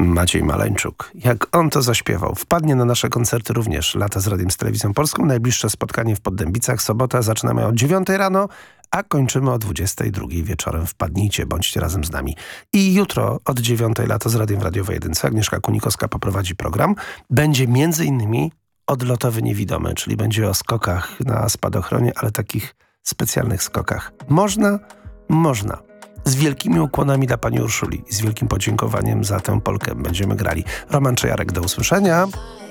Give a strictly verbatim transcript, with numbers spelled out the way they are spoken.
Maciej Maleńczuk. Jak on to zaśpiewał. Wpadnie na nasze koncerty również. Lata z Radiem, z Telewizją Polską. Najbliższe spotkanie w Poddębicach. Sobota zaczynamy od dziewiątej rano, a kończymy o dwudziestej drugiej wieczorem. Wpadnijcie, bądźcie razem z nami. I jutro od dziewiątej Lata z Radiem w Radiowej Jedynce. Agnieszka Kunikowska poprowadzi program. Będzie między innymi odlotowy niewidomy, czyli będzie o skokach na spadochronie, ale takich specjalnych skokach. Można? Można. Z wielkimi ukłonami dla pani Urszuli i z wielkim podziękowaniem za tę polkę będziemy grali. Roman Czajarek, do usłyszenia.